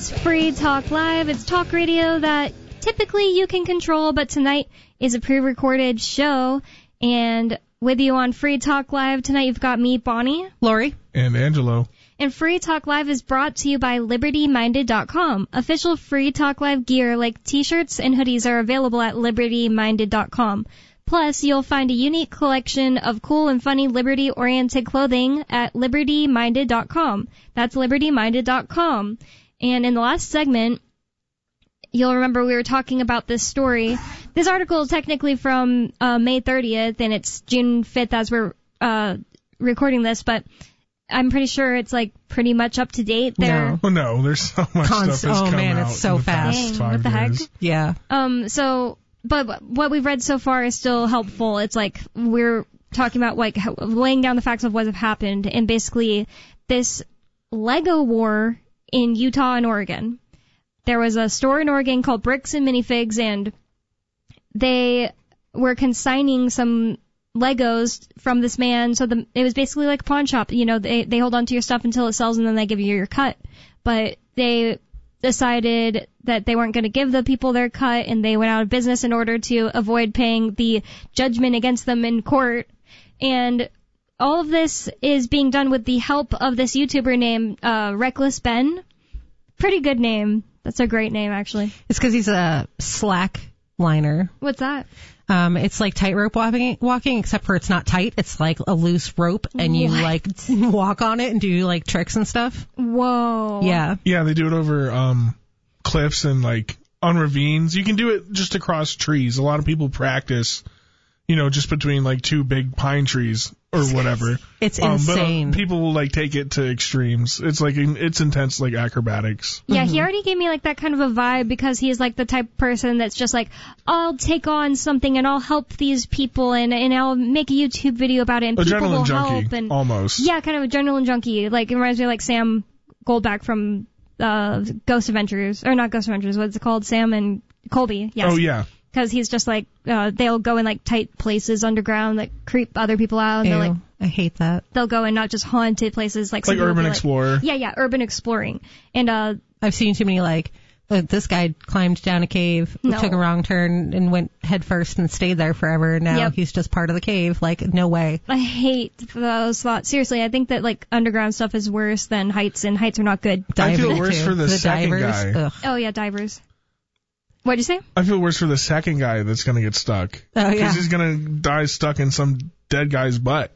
It's Free Talk Live. It's talk radio that typically you can control, but tonight is a pre-recorded show. And with you on Free Talk Live tonight, you've got me, Bonnie, Lori, and Angelo. And Free Talk Live is brought to you by LibertyMinded.com. Official Free Talk Live gear like t-shirts and hoodies are available at LibertyMinded.com. Plus, you'll find a unique collection of cool and funny Liberty-oriented clothing at LibertyMinded.com. That's LibertyMinded.com. And in the last segment, you'll remember we were talking about this story. This article is technically from May 30th, and it's June 5th as we're recording this, but I'm pretty sure it's like pretty much up to date there. No. Well, no, there's so much stuff that's come out it's so in the fast. past Dang, 5 what the heck? years. Yeah. But what we've read so far is still helpful. It's like we're talking about like laying down the facts of what have happened, and basically this Lego war in Utah and Oregon. There was a store in Oregon called Bricks and Minifigs, and they were consigning some Legos from this man. So it was basically like a pawn shop. You know, they hold on to your stuff until it sells, and then they give you your cut. But they decided that they weren't going to give the people their cut, and they went out of business in order to avoid paying the judgment against them in court. And all of this is being done with the help of this YouTuber named Reckless Ben. Pretty good name. That's a great name, actually. It's because he's a slack liner. What's that? It's like tightrope walking, except for it's not tight. It's like a loose rope, and you like walk on it and do like tricks and stuff. Whoa. Yeah. Yeah, they do it over cliffs and like on ravines. You can do it just across trees. A lot of people practice, you know, just between like two big pine trees or whatever. It's insane. But people will like take it to extremes. It's like it's intense, like acrobatics. Yeah, he already gave me like that kind of a vibe because he's like the type of person that's just like, I'll take on something and I'll help these people and I'll make a YouTube video about it and people will Adrenaline junkie, help. And almost. yeah, kind of adrenaline junkie. Like it reminds me of like Sam Goldback from Ghost Adventures, or not Ghost Adventures. What's it called? Sam and Colby. Yes. Oh yeah. Because he's just like, they'll go in like tight places underground that creep other people out. And Ew, they're like, I hate that. they'll go in not just haunted places like some Urban people Explorer. Yeah, urban exploring. And I've seen too many like this guy climbed down a cave, took a wrong turn, and went head first and stayed there forever. And now he's just part of the cave. Like, no way. I hate those thoughts. Seriously, I think that like underground stuff is worse than heights, and heights are not good. I feel worse for the second divers. guy. Ugh. Oh yeah, divers. What'd you say? I feel worse for the second guy that's going to get stuck. Oh, yeah. Because he's going to die stuck in some dead guy's butt.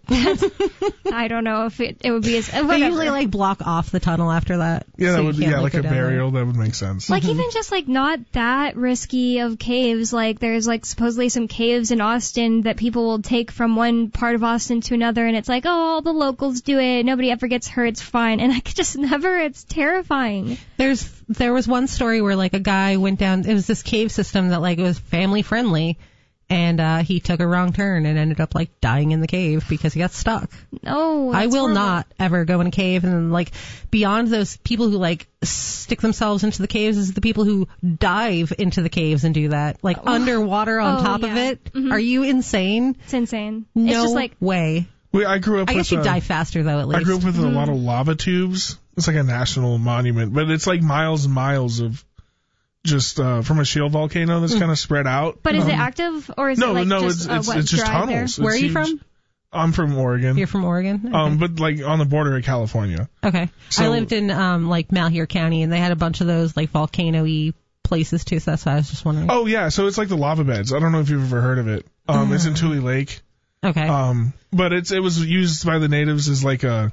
I don't know if it would be as... They usually like block off the tunnel after that. Yeah, so that would be like go a down burial. That would make sense. Like even just like not that risky of caves. Like there's like supposedly some caves in Austin that people will take from one part of Austin to another, and it's like, oh, all the locals do it. Nobody ever gets hurt. It's fine. And I could just never. It's terrifying. There was one story where like a guy went down. It was this cave system that like it was family friendly. And he took a wrong turn and ended up like dying in the cave because he got stuck. No, I will horrible. not ever go in a cave. And like beyond those people who like stick themselves into the caves is the people who dive into the caves and do that, like underwater on top of it. Mm-hmm. Are you insane? It's insane. No it's just like way. I grew up. I guess you die faster though. At least I grew up with a lot of lava tubes. It's like a national monument, but it's like miles and miles of. Just from a shield volcano that's kind of spread out. But is it active or is it like just it's just tunnels. Where are you huge. from? I'm from Oregon. You're from Oregon? Okay. But like on the border of California. Okay. So, I lived in like Malheur County, and they had a bunch of those like volcano-y places too. So that's why I was just wondering. Oh yeah, so it's like the lava beds. I don't know if you've ever heard of it. It's in Tule Lake. Okay. But it was used by the natives as like a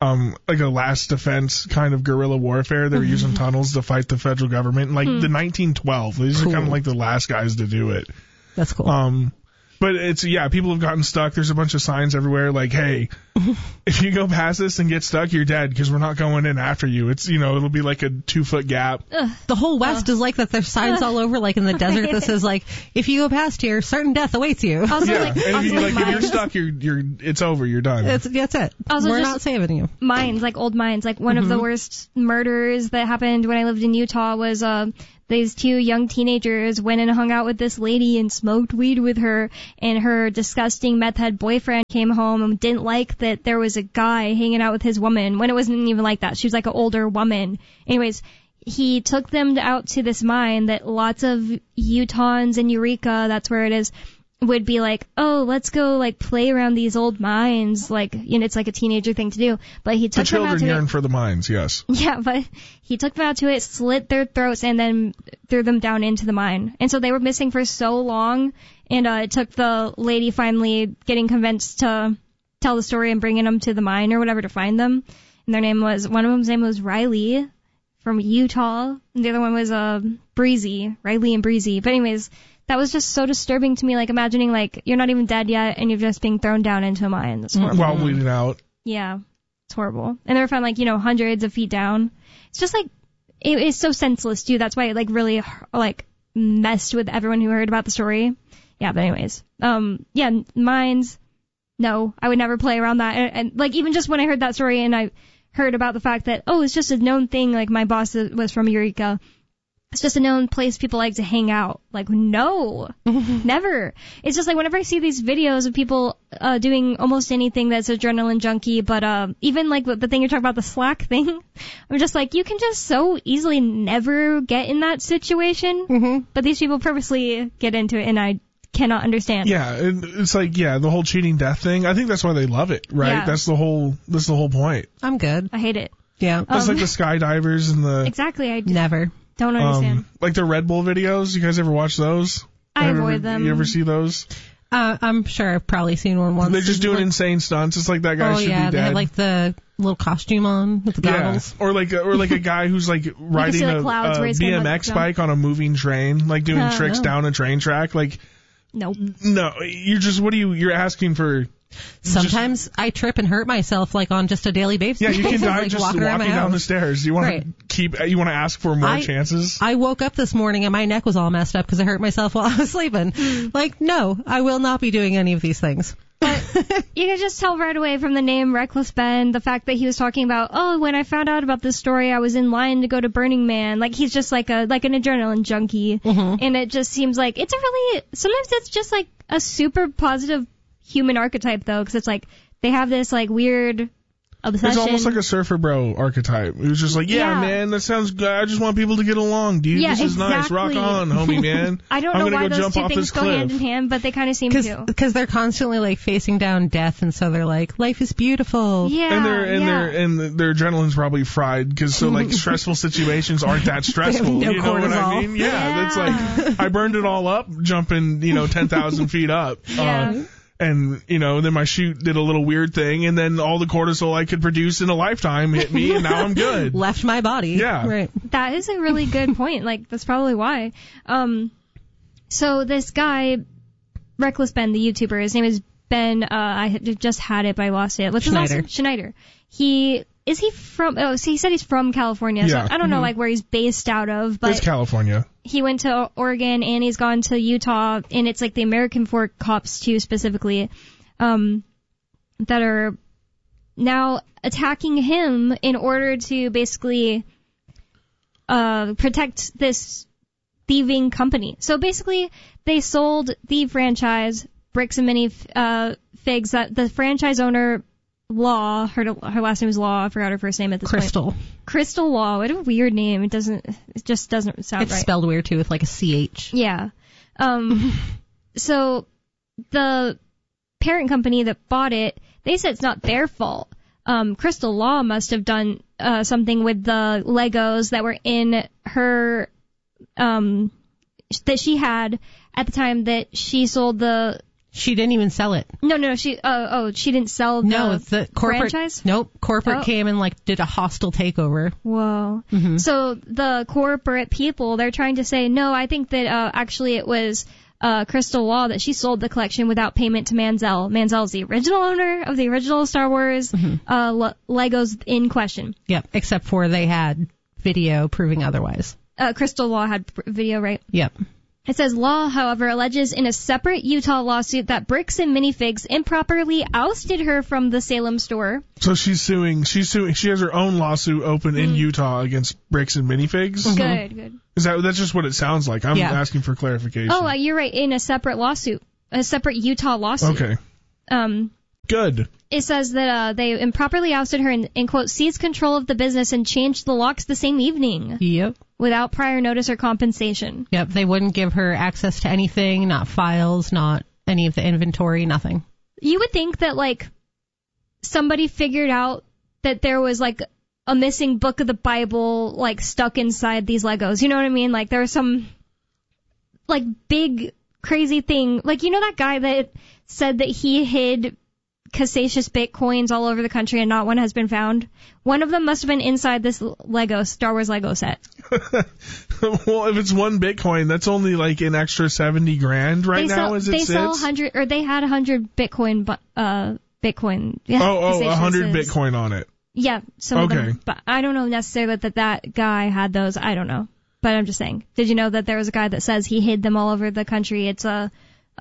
last defense kind of guerrilla warfare. They were using tunnels to fight the federal government in like the 1912. These are kind of like the last guys to do it. That's cool. But it's, people have gotten stuck. There's a bunch of signs everywhere like, hey, if you go past this and get stuck, you're dead because we're not going in after you. It's, it'll be like a 2-foot gap. The whole West is like that. There's signs all over, like in the desert that says like, if you go past here, certain death awaits you. Also, and if you're stuck, it's over. You're done. That's it. Also, we're not saving you. Mines, like old mines. Like one of the worst murders that happened when I lived in Utah was these two young teenagers went and hung out with this lady and smoked weed with her, and her disgusting meth head boyfriend came home and didn't like that there was a guy hanging out with his woman when it wasn't even like that. She was like an older woman. Anyways, he took them out to this mine that lots of Utahns in Eureka, that's where it is, would be like, oh, let's go like play around these old mines, like, you know, it's like a teenager thing to do. But he took them out to the children yearn for the mines, yes. Yeah, but he took them out to it, slit their throats, and then threw them down into the mine. And so they were missing for so long, and it took the lady finally getting convinced to tell the story and bringing them to the mine or whatever to find them. And one of them's name was Riley from Utah, and the other one was Breezy, Riley and Breezy. But anyways, that was just so disturbing to me, like imagining like you're not even dead yet and you're just being thrown down into a mine. That's horrible. While bleeding out. Yeah, it's horrible. And they were found like, you know, hundreds of feet down. It's just like, it's so senseless too. That's why it like really like messed with everyone who heard about the story. Yeah, but anyways, yeah, mines. No, I would never play around that. And like even just when I heard that story and I heard about the fact that, oh, it's just a known thing, like my boss was from Eureka. It's just a known place people like to hang out. Like, no, never. It's just like whenever I see these videos of people doing almost anything that's adrenaline junkie, but even like the thing you're talking about, the Slack thing, I'm just like, you can just so easily never get in that situation. Mm-hmm. But these people purposely get into it, and I cannot understand. Yeah, it's like, yeah, the whole cheating death thing. I think that's why they love it, right? Yeah. That's the whole point. I'm good. I hate it. Yeah. That's like the skydivers and the... Exactly. I never. Don't understand. Like the Red Bull videos. You guys ever watch those? I avoid them. You ever see those? I'm sure I've probably seen one once. They're just doing insane stunts. It's like that guy should be dead. They have like the little costume on with the goggles. Or like a guy who's like riding a BMX bike on a moving train, like doing tricks down a train track. Like, nope. No, you're asking for... Sometimes I trip and hurt myself like on just a daily basis. Yeah, you can die like just walking down the stairs. You want to you want to ask for more chances? I woke up this morning and my neck was all messed up because I hurt myself while I was sleeping. Like, no, I will not be doing any of these things. But you can just tell right away from the name Reckless Ben, the fact that he was talking about, oh, when I found out about this story, I was in line to go to Burning Man. Like, he's just like an adrenaline junkie. Mm-hmm. And it just seems like sometimes it's just like a super positive human archetype, though, because it's like they have this like weird obsession. It's almost like a surfer bro archetype. It was just like, yeah, man, that sounds good. I just want people to get along, dude. Yeah, this is nice. Rock on, homie, man. I don't know why those two things go hand in hand, but they kind of seem to. Because they're constantly like facing down death, and so they're like, life is beautiful. Yeah, and their adrenaline's probably fried because so like stressful situations aren't that stressful. No you know cortisol. what I mean? Yeah, it's like I burned it all up jumping 10,000 feet up. Yeah. And, then my chute did a little weird thing, and then all the cortisol I could produce in a lifetime hit me, and now I'm good. Left my body. Yeah. Right. That is a really good point. Like, that's probably why. So this guy, Reckless Ben, the YouTuber, his name is Ben, I just had it, but I lost it. What's his last name? Schneider. He said he's from California, so I don't know, like, where he's based out of, but... It's California. He went to Oregon, and he's gone to Utah, and it's, like, the American Fork cops, too, specifically, that are now attacking him in order to basically protect this thieving company. So, basically, they sold the franchise, Bricks and Mini Figs, that the franchise owner... Law, her last name is Law. I forgot her first name at this point. Crystal Law. What a weird name. It just doesn't sound right. It's spelled weird too, with like a CH. Yeah. So the parent company that bought it, they said it's not their fault. Crystal Law must have done something with the Legos that were in her that she had at the time that she sold the. She didn't even sell it. No, she didn't sell the corporate franchise? Nope. Corporate came and like did a hostile takeover. Whoa. Mm-hmm. So the corporate people, they're trying to say, no, I think that actually it was Crystal Law that she sold the collection without payment to Manziel. Manziel's the original owner of the original Star Wars Legos in question. Yep, except for they had video proving otherwise. Crystal Law had video, right? Yep. It says, Law, however, alleges in a separate Utah lawsuit that Bricks and Minifigs improperly ousted her from the Salem store. So she's suing. She has her own lawsuit open in Utah against Bricks and Minifigs. Mm-hmm. Good. That's just what it sounds like. I'm asking for clarification. Oh, you're right. In a separate lawsuit, a separate Utah lawsuit. Okay. Good. It says that they improperly ousted her and, quote, seized control of the business and changed the locks the same evening. Yep. Without prior notice or compensation. Yep, they wouldn't give her access to anything, not files, not any of the inventory, nothing. You would think that, like, somebody figured out that there was, like, a missing book of the Bible, like, stuck inside these Legos. You know what I mean? Like, there was some, like, big, crazy thing. Like, you know that guy that said that he hid Casasious Bitcoins all over the country and not one has been found? One of them must have been inside this Star Wars Lego set. Well, if it's one Bitcoin, that's only like an extra $70,000 right now as it sits. They sell 100, or they had 100 Bitcoin, Bitcoin. Yeah, 100 Bitcoin on it. Yeah, some of them. But I don't know necessarily that guy had those. I don't know. But I'm just saying. Did you know that there was a guy that says he hid them all over the country? It's a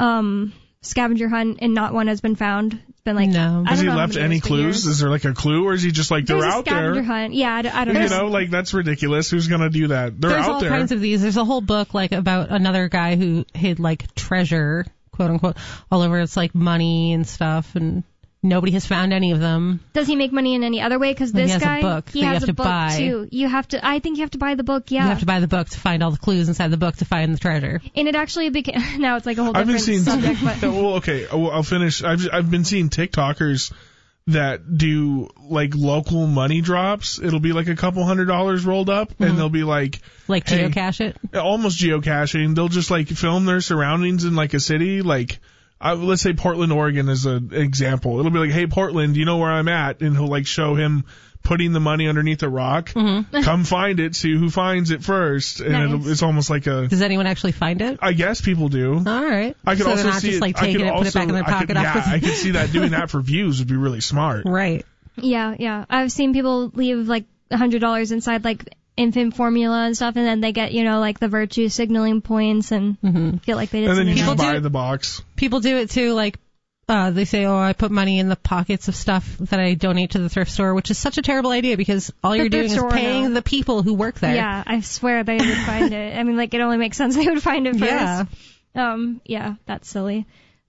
scavenger hunt and not one has been found. It's been like, no. Has he left any clues? Is there like a clue, or is he just like, they're out there? There's a scavenger hunt. Yeah, I don't know. You know, like, that's ridiculous. Who's gonna do that? They're out there. There's all kinds of these. There's a whole book like about another guy who hid like treasure, quote unquote, all over. It's like money and stuff, and nobody has found any of them. Does he make money in any other way? Because this guy, he has a book too. I think you have to buy the book. Yeah, you have to buy the book to find all the clues inside the book to find the treasure. And it actually became, now it's like a whole different subject. But well, okay, I'll finish. I've been seeing TikTokers that do like local money drops. It'll be like a couple $100 rolled up, and they'll be like geocache it, almost geocaching. They'll just like film their surroundings in like a city, like. Let's say Portland, Oregon is an example. It'll be like, hey, Portland, you know where I'm at? And he'll like show him putting the money underneath a rock. Come find it, see who finds it first. And it's almost like a... Does anyone actually find it? I guess people do. All right. I could so also they're not see just it. Like taking it, put it back in their pocket. I could see that doing that for views would be really smart. Right. Yeah. I've seen people leave like $100 inside like infant formula and stuff, and then they get, you know, like the virtue signaling points and feel like they did something. And then you just buy the box. People do it too, like, they say, I put money in the pockets of stuff that I donate to the thrift store, which is such a terrible idea because all you're doing is paying the people who work there. Yeah, I swear they would find it. I mean, like, it only makes sense they would find it first. Yeah. Yeah, that's silly.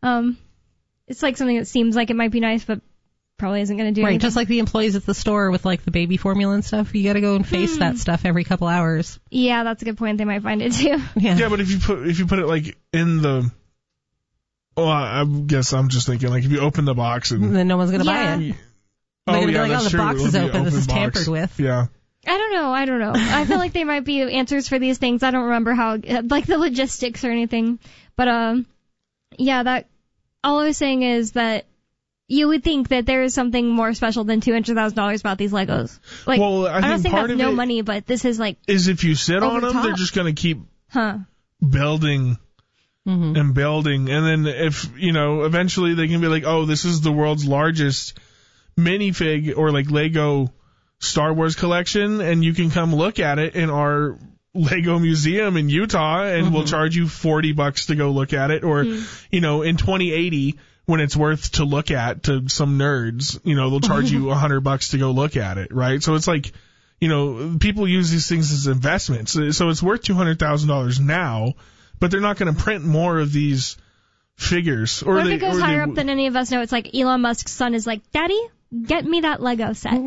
It's like something that seems like it might be nice, but probably isn't going to do anything. Right, just like the employees at the store with like the baby formula and stuff. You got to go and face that stuff every couple hours. Yeah, that's a good point. They might find it too. Yeah, but if you put it like in the... Well, I guess I'm just thinking, like, if you open the box and... Then no one's going to buy it. They're going to be like, the box is open. This is tampered with. Yeah. I don't know. I feel like there might be answers for these things. I don't remember how, like, the logistics or anything. But, yeah, all I was saying is that you would think that there is something more special than $200,000 about these Legos. Like, well, I don't think part that's no money, but this is like... Is if you sit on them, they're just going to keep building... and building, and then if, you know, eventually they can be like, oh, this is the world's largest minifig or like Lego Star Wars collection, and you can come look at it in our Lego museum in Utah, and we'll charge you $40 to go look at it, or, you know, in 2080, when it's worth to look at to some nerds, you know, they'll charge you $100 to go look at it, right? So it's like, you know, people use these things as investments, so it's worth $200,000 now. But they're not going to print more of these figures. Or if it goes higher up than any of us know, it's like Elon Musk's son is like, Daddy, get me that Lego set.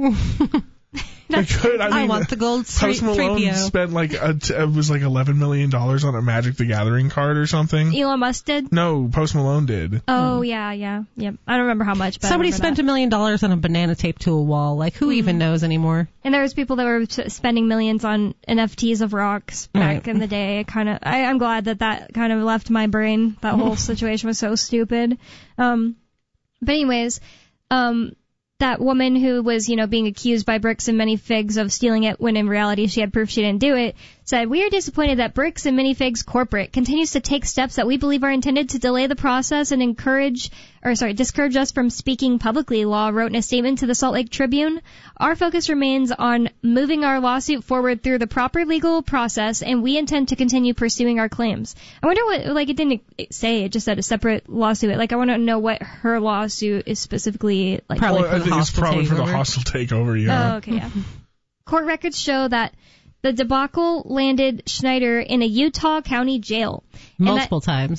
I want the gold Post Malone spent like it was like $11 million on a Magic the Gathering card or something. Elon Musk did? No, Post Malone did. Oh, yeah. Yep. I don't remember how much, but somebody spent $1 million on a banana tape to a wall. Like, who even knows anymore? And there was people that were spending millions on NFTs of rocks back in the day. I'm glad that kind of left my brain. That whole situation was so stupid. But anyways, that woman who was, you know, being accused by Bricks and Minifigs of stealing it when in reality she had proof she didn't do it, said, "We are disappointed that Bricks and Minifigs Corporate continues to take steps that we believe are intended to delay the process and discourage us from speaking publicly," Law wrote in a statement to the Salt Lake Tribune. "Our focus remains on moving our lawsuit forward through the proper legal process, and we intend to continue pursuing our claims." I wonder what, like, it didn't say, it just said a separate lawsuit. Like, I want to know what her lawsuit is specifically, like. Probably I think it's probably for the hostile takeover, yeah. Oh, okay, yeah. Court records show that the debacle landed Schneider in a Utah County jail. Multiple times.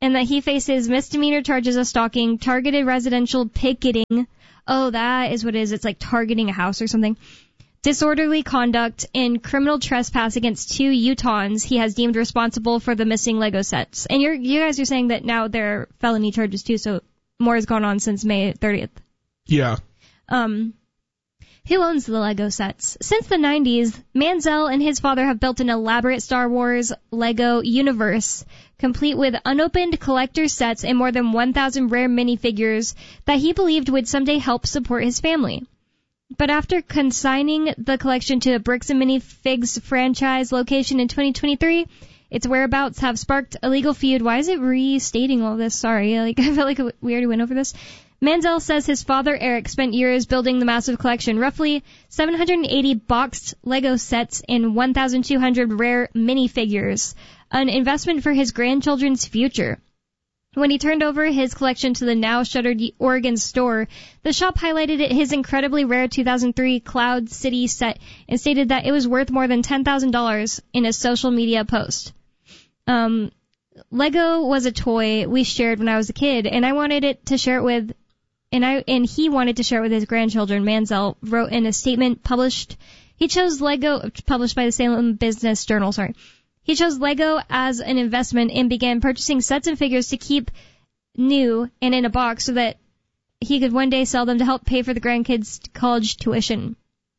and that he faces misdemeanor charges of stalking, targeted residential picketing. Oh, that is what it is. It's like targeting a house or something. Disorderly conduct and criminal trespass against 2 Utahns he has deemed responsible for the missing Lego sets. And you guys are saying that now they're felony charges too, so more has gone on since May 30th. Yeah. Who owns the Lego sets? Since the 90s, Manziel and his father have built an elaborate Star Wars Lego universe, complete with unopened collector sets and more than 1,000 rare minifigures that he believed would someday help support his family. But after consigning the collection to a Bricks and Minifigs franchise location in 2023, its whereabouts have sparked a legal feud. Why is it restating all this? Sorry, I feel like we already went over this. Manziel says his father, Eric, spent years building the massive collection, roughly 780 boxed Lego sets and 1,200 rare minifigures, an investment for his grandchildren's future. When he turned over his collection to the now shuttered Oregon store, the shop highlighted his incredibly rare 2003 Cloud City set and stated that it was worth more than $10,000 in a social media post. Lego was a toy we shared when I was a kid, and I wanted it to share it with, and he wanted to share it with his grandchildren. Manziel wrote in a statement published by the Salem Business Journal, He chose Lego as an investment and began purchasing sets and figures to keep new and in a box so that he could one day sell them to help pay for the grandkids' college tuition.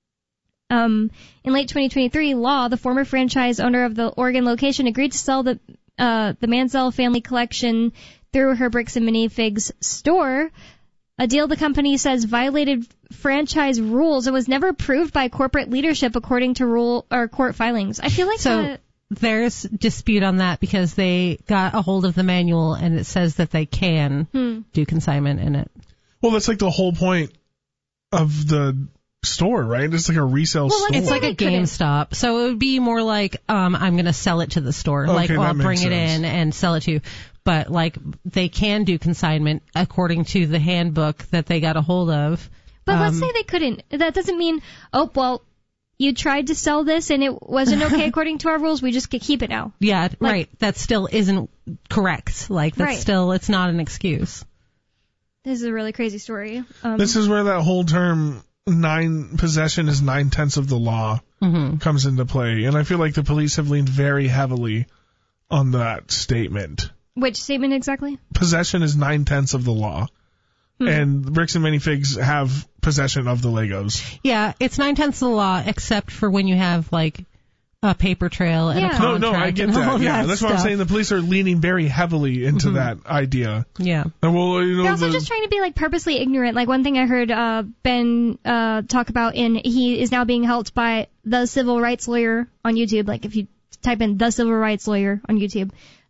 In late 2023, Law, the former franchise owner of the Oregon location, agreed to sell the Manziel family collection through her Bricks and Minifigs store, a deal the company says violated franchise rules and was never approved by corporate leadership according to court filings. I feel like there's dispute on that because they got a hold of the manual and it says that they can do consignment in it. Well, that's like the whole point of the store, right? It's like a resale store. It's like a GameStop. So it would be more like, I'm going to sell it to the store. Okay, I'll bring it in and sell it to you. But, they can do consignment according to the handbook that they got a hold of. But let's say they couldn't. That doesn't mean, you tried to sell this and it wasn't okay according to our rules. We just could keep it now. Yeah, right. That still isn't correct. It's not an excuse. This is a really crazy story. This is where that whole term possession is 9/10 of the law comes into play. And I feel like the police have leaned very heavily on that statement. Which statement exactly? Possession is 9/10 of the law. And Bricks and Minifigs have possession of the Legos. Yeah, it's 9/10 of the law, except for when you have, a paper trail and a contract. No, I get that. Yeah, that's what I'm saying. The police are leaning very heavily into that idea. Yeah. And they're also just trying to be, purposely ignorant. One thing I heard Ben talk about, he is now being helped by the civil rights lawyer on YouTube. If you type in the civil rights lawyer on YouTube,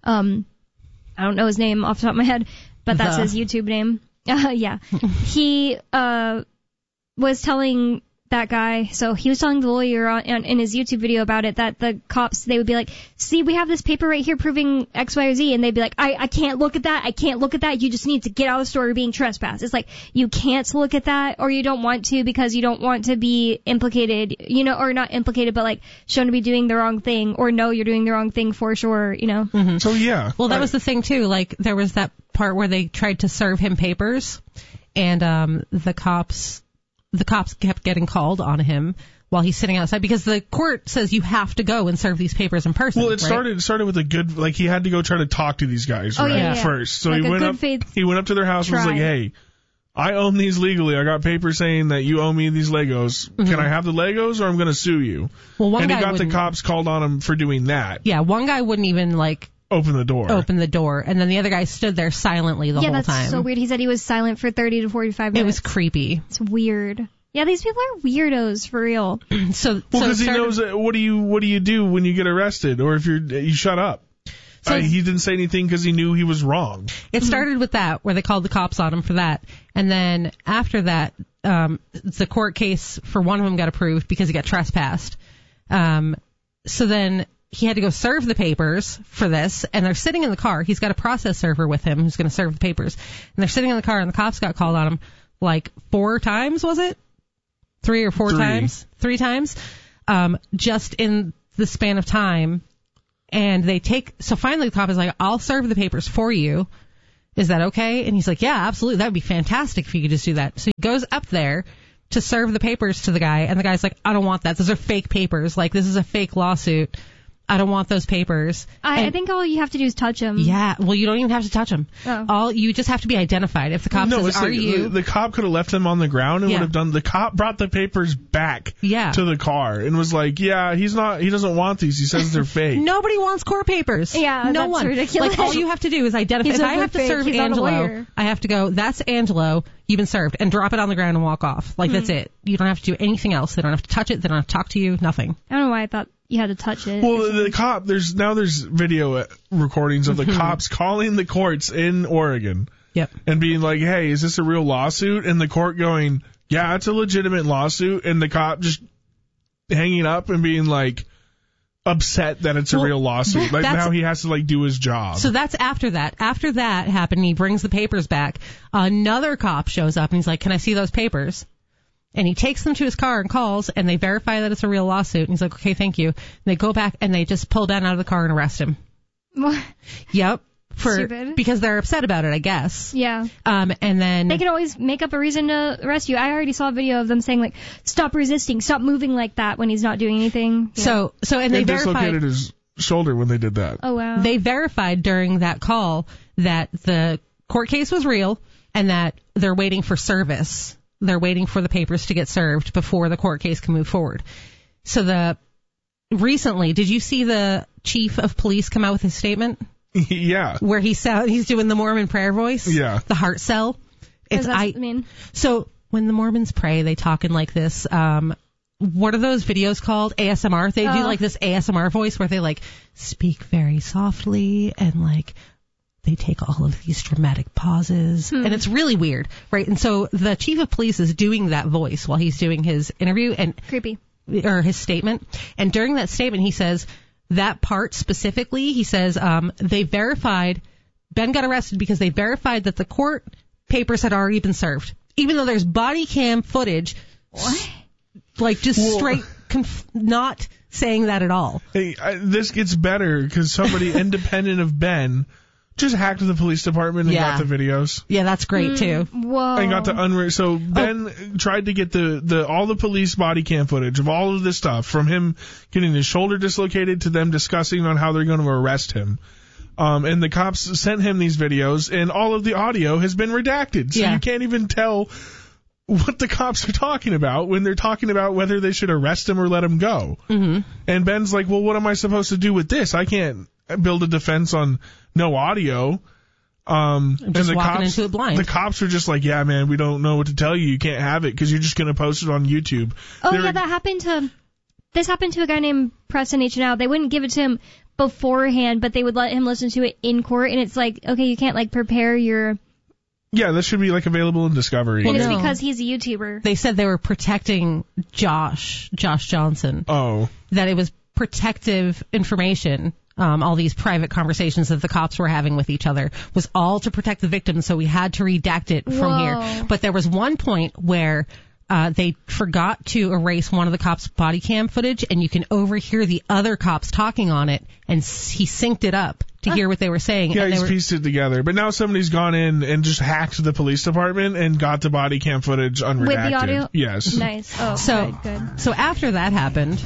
I don't know his name off the top of my head, but that's his YouTube name. Yeah. He was telling that guy, so he was telling the lawyer in his YouTube video about it, that the cops, they would be like, see, we have this paper right here proving X, Y, or Z, and they'd be like, I can't look at that, I can't look at that, you just need to get out of the store, you're being trespassed. It's you can't look at that, or you don't want to because you don't want to be implicated, or not implicated, but shown to be doing the wrong thing, or no, you're doing the wrong thing for sure, Mm-hmm. So yeah. Well, that was the thing too, there was that part where they tried to serve him papers, and the cops kept getting called on him while he's sitting outside because the court says you have to go and serve these papers in person. Well, it started with a good, he had to go try to talk to these guys first. So he went up to their house and was like, hey, I own these legally. I got papers saying that you owe me these Legos. Mm-hmm. Can I have the Legos or I'm going to sue you? Well, he got the cops called on him for doing that. Yeah, one guy wouldn't even open the door. And then the other guy stood there silently the whole time. Yeah, that's so weird. He said he was silent for 30 to 45 minutes. It was creepy. It's weird. Yeah, these people are weirdos for real. Because he knows what do you do when you get arrested, or if you shut up. He didn't say anything because he knew he was wrong. It started with that, where they called the cops on him for that, and then after that, the court case for one of them got approved because he got trespassed. So then he had to go serve the papers for this, and they're sitting in the car. He's got a process server with him who's going to serve the papers, and they're sitting in the car, and the cops got called on him 4 times, was it? 3 or 4 times? 3 times. Just in the span of time And so finally the cop is like, I'll serve the papers for you. Is that okay? And he's like, yeah, absolutely. That would be fantastic if you could just do that. So he goes up there to serve the papers to the guy, and the guy's like, I don't want that. Those are fake papers. Like, this is a fake lawsuit. I don't want those papers. I think all you have to do is touch them. Yeah, well, you don't even have to touch them. Oh. You just have to be identified. If the cop says, are you? The cop could have left them on the ground and would have done. The cop brought the papers back to the car and was like, yeah, he doesn't want these. He says they're fake. Nobody wants court papers. Yeah, no that's one. ridiculous. Like, all you have to do is identify. If I have to serve Angelo, I have to go, that's Angelo, you've been served, and drop it on the ground and walk off. Like, that's it. You don't have to do anything else. They don't have to touch it. They don't have to talk to you. Nothing. I don't know why I thought you had to touch it. Well, the cop, there's video recordings of the cops calling the courts in Oregon. Yep. And being like, hey, is this a real lawsuit? And the court going, yeah, it's a legitimate lawsuit. And the cop just hanging up and being like upset that it's a real lawsuit. Like now he has to like do his job. So that's after that. After that happened, he brings the papers back. Another cop shows up and he's like, can I see those papers? And he takes them to his car and calls, and they verify that it's a real lawsuit. And he's like, okay, thank you. And they go back, and they just pull Dan out of the car and arrest him. What? Yep. Stupid. Because they're upset about it, I guess. Yeah. And then they can always make up a reason to arrest you. I already saw a video of them saying, like, stop resisting, stop moving like that when he's not doing anything. Yeah. And they dislocated his shoulder when they did that. Oh, wow. They verified during that call that the court case was real and that they're waiting for service. They're waiting for the papers to get served before the court case can move forward. So recently, did you see the chief of police come out with his statement? Yeah. Where he's doing the Mormon prayer voice? Yeah. The heart cell? What does that mean? So when the Mormons pray, they talk in like this, what are those videos called? ASMR? They do like this ASMR voice where they like speak very softly and like they take all of these dramatic pauses, and it's really weird, right? And so the chief of police is doing that voice while he's doing his interview and creepy, or his statement. And during that statement, he says that part specifically. He says they verified. Ben got arrested because they verified that the court papers had already been served, even though there's body cam footage. What? Like just straight not saying that at all. Hey, this gets better because somebody independent of Ben just hacked the police department and got the videos. Yeah, that's great too. Whoa. And got the So Ben tried to get all the police body cam footage of all of this stuff, from him getting his shoulder dislocated to them discussing on how they're going to arrest him. And the cops sent him these videos, and all of the audio has been redacted. So you can't even tell what the cops are talking about when they're talking about whether they should arrest him or let him go. Mm-hmm. And Ben's like, well, what am I supposed to do with this? I can't build a defense on no audio. And the cops, into it blind. The cops are just like, yeah, man, we don't know what to tell you. You can't have it because you're just going to post it on YouTube. Oh, yeah, this happened to a guy named Preston H. Now. They wouldn't give it to him beforehand, but they would let him listen to it in court. And it's like, okay, you can't like prepare your... Yeah, this should be like available in Discovery. And it's because he's a YouTuber. They said they were protecting Josh Johnson. Oh. That it was protective information. All these private conversations that the cops were having with each other was all to protect the victim, so we had to redact it from here. But there was one point where they forgot to erase one of the cops' body cam footage, and you can overhear the other cops talking on it, and he synced it up to hear what they were saying. Yeah, and he's pieced it together. But now somebody's gone in and just hacked the police department and got the body cam footage unredacted. With the audio? Yes. Nice. Oh, good. So after that happened,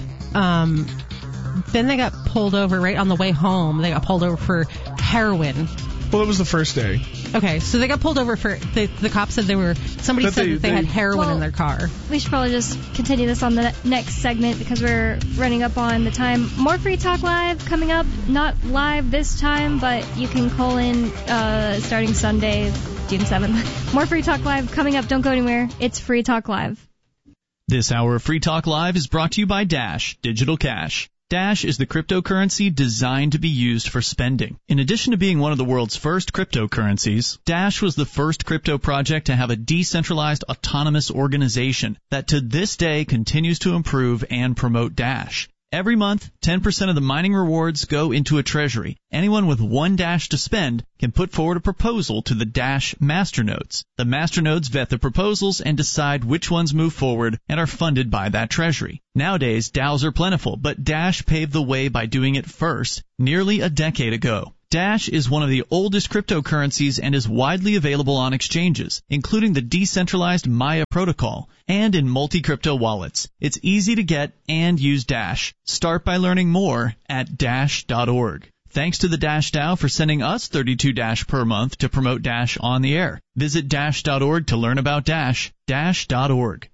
then they got pulled over right on the way home. They got pulled over for heroin. Well, it was the first day. Okay, so they got pulled over for the cops said somebody said that they had heroin in their car. We should probably just continue this on the next segment because we're running up on the time. More Free Talk Live coming up. Not live this time, but you can call in starting Sunday, June 7th. More Free Talk Live coming up. Don't go anywhere. It's Free Talk Live. This hour of Free Talk Live is brought to you by Dash Digital Cash. Dash is the cryptocurrency designed to be used for spending. In addition to being one of the world's first cryptocurrencies, Dash was the first crypto project to have a decentralized autonomous organization that to this day continues to improve and promote Dash. Every month, 10% of the mining rewards go into a treasury. Anyone with one Dash to spend can put forward a proposal to the Dash masternodes. The masternodes vet the proposals and decide which ones move forward and are funded by that treasury. Nowadays, DAOs are plentiful, but Dash paved the way by doing it first, nearly a decade ago. Dash is one of the oldest cryptocurrencies and is widely available on exchanges, including the decentralized Maya protocol, and in multi-crypto wallets. It's easy to get and use Dash. Start by learning more at Dash.org. Thanks to the Dash DAO for sending us 32 Dash per month to promote Dash on the air. Visit Dash.org to learn about Dash. Dash.org.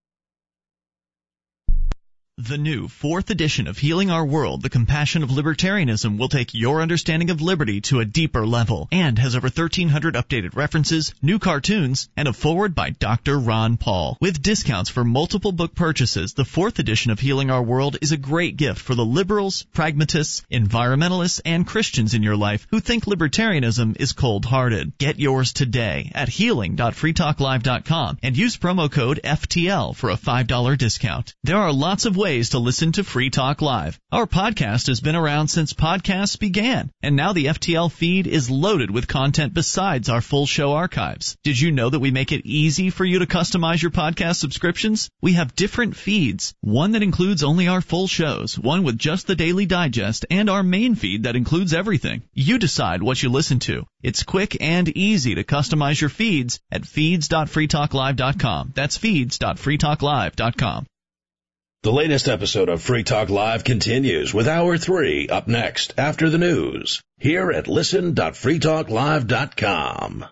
The new 4th edition of Healing Our World, The Compassion of Libertarianism, will take your understanding of liberty to a deeper level and has over 1,300 updated references, new cartoons, and a foreword by Dr. Ron Paul. With discounts for multiple book purchases, the 4th edition of Healing Our World is a great gift for the liberals, pragmatists, environmentalists, and Christians in your life who think libertarianism is cold-hearted. Get yours today at healing.freetalklive.com and use promo code FTL for a $5 discount. There are lots of ways to listen to Free Talk Live. Our podcast has been around since podcasts began, and now the FTL feed is loaded with content besides our full show archives. Did you know that we make it easy for you to customize your podcast subscriptions? We have different feeds, one that includes only our full shows, one with just the Daily Digest, and our main feed that includes everything. You decide what you listen to. It's quick and easy to customize your feeds at feeds.freetalklive.com. That's feeds.freetalklive.com. The latest episode of Free Talk Live continues with Hour 3 up next after the news here at listen.freetalklive.com.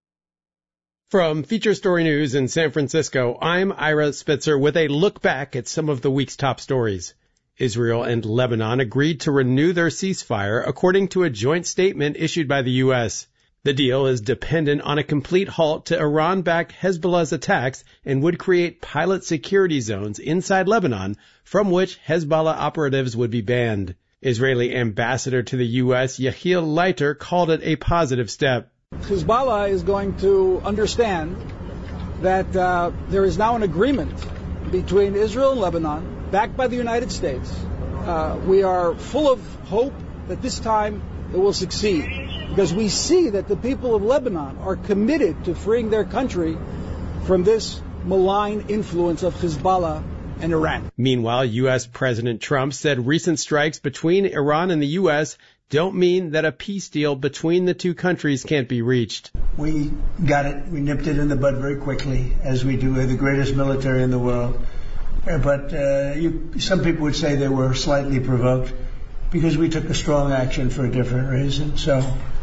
From Feature Story News in San Francisco, I'm Ira Spitzer with a look back at some of the week's top stories. Israel and Lebanon agreed to renew their ceasefire according to a joint statement issued by the U.S. The deal is dependent on a complete halt to Iran-backed Hezbollah's attacks and would create pilot security zones inside Lebanon from which Hezbollah operatives would be banned. Israeli ambassador to the U.S., Yehiel Leiter, called it a positive step. Hezbollah is going to understand that there is now an agreement between Israel and Lebanon, backed by the United States. We are full of hope that this time it will succeed, because we see that the people of Lebanon are committed to freeing their country from this malign influence of Hezbollah and Iran. Meanwhile, U.S. President Trump said recent strikes between Iran and the U.S. don't mean that a peace deal between the two countries can't be reached. We got it. We nipped it in the bud very quickly, as we do. We're the greatest military in the world. But some people would say they were slightly provoked because we took a strong action for a different reason. So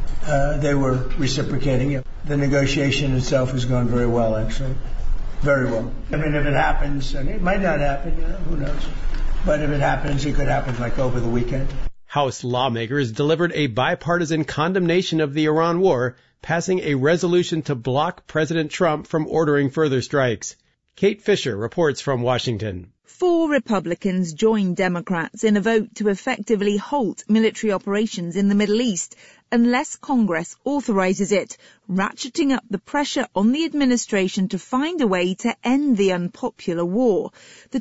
they were reciprocating it. The negotiation itself has gone very well, actually. Very well. I mean, if it happens, and it might not happen, who knows. But if it happens, it could happen like over the weekend. House lawmakers delivered a bipartisan condemnation of the Iran war, passing a resolution to block President Trump from ordering further strikes. Kate Fisher reports from Washington. 4 Republicans joined Democrats in a vote to effectively halt military operations in the Middle East unless Congress authorizes it, ratcheting up the pressure on the administration to find a way to end the unpopular war. The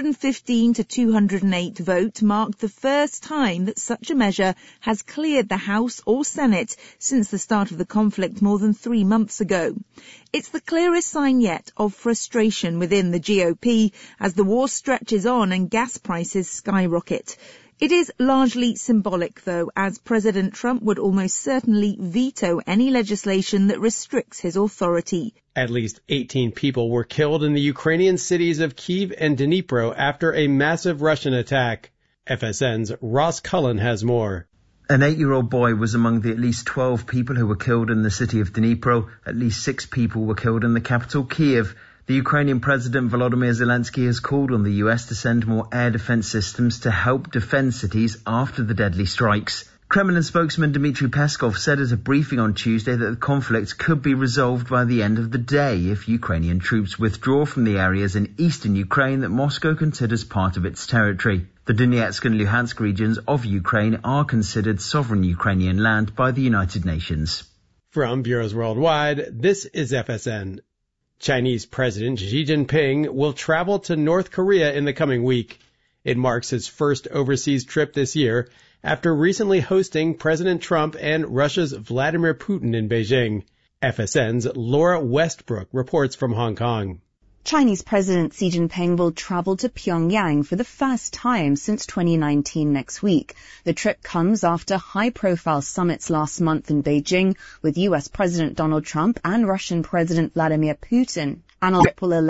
215 to 208 vote marked the first time that such a measure has cleared the House or Senate since the start of the conflict more than 3 months ago. It's the clearest sign yet of frustration within the GOP as the war stretches on and gas prices skyrocket. It is largely symbolic, though, as President Trump would almost certainly veto any legislation that restricts his authority. At least 18 people were killed in the Ukrainian cities of Kyiv and Dnipro after a massive Russian attack. FSN's Ross Cullen has more. An 8-year-old boy was among the at least 12 people who were killed in the city of Dnipro. At least 6 people were killed in the capital, Kyiv. The Ukrainian President Volodymyr Zelensky has called on the US to send more air defense systems to help defend cities after the deadly strikes. Kremlin spokesman Dmitry Peskov said at a briefing on Tuesday that the conflict could be resolved by the end of the day if Ukrainian troops withdraw from the areas in eastern Ukraine that Moscow considers part of its territory. The Donetsk and Luhansk regions of Ukraine are considered sovereign Ukrainian land by the United Nations. From Bureaus Worldwide, this is FSN. Chinese President Xi Jinping will travel to North Korea in the coming week. It marks his first overseas trip this year after recently hosting President Trump and Russia's Vladimir Putin in Beijing. FSN's Laura Westbrook reports from Hong Kong. Chinese President Xi Jinping will travel to Pyongyang for the first time since 2019 next week. The trip comes after high-profile summits last month in Beijing with US President Donald Trump and Russian President Vladimir Putin. An trip will allow